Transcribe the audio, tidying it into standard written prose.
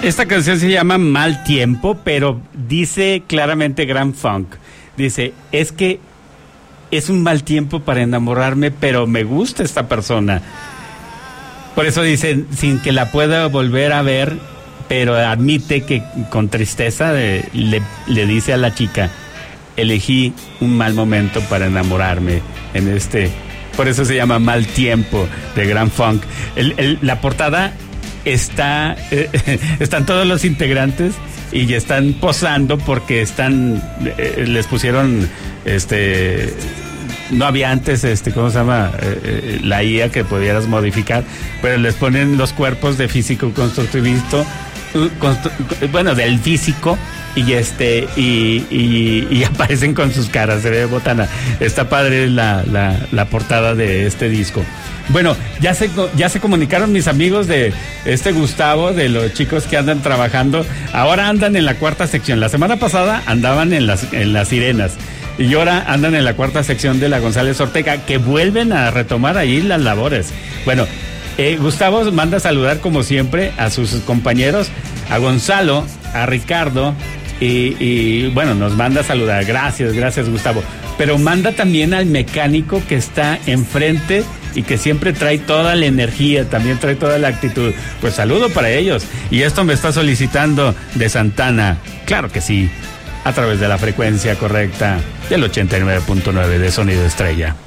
Esta canción se llama Mal Tiempo, pero dice claramente Grand Funk. Dice, es que es un mal tiempo para enamorarme, pero me gusta esta persona. Por eso dice, sin que la pueda volver a ver, pero admite que con tristeza le dice a la chica, elegí un mal momento para enamorarme en este... Por eso se llama Mal Tiempo, de Grand Funk. La portada están todos los integrantes y están posando porque les pusieron, no había antes, ¿cómo se llama? La IA que pudieras modificar, pero les ponen los cuerpos de físico constructivista, del físico, y aparecen con sus caras, se ve botana. Está padre la portada de este disco. Bueno, ya se comunicaron mis amigos de Gustavo, de los chicos que andan trabajando. Ahora andan en la cuarta sección. La semana pasada andaban en las Sirenas. Y ahora andan en la cuarta sección de la González Ortega, que vuelven a retomar ahí las labores. Bueno, Gustavo manda a saludar como siempre a sus compañeros, a Gonzalo, a Ricardo, y bueno, nos manda a saludar. Gracias Gustavo. Pero manda también al mecánico que está enfrente y que siempre trae toda la energía, también trae toda la actitud. Pues saludo para ellos. Y esto me está solicitando de Santana. Claro que sí, a través de la frecuencia correcta del 89.9 de Sonido Estrella.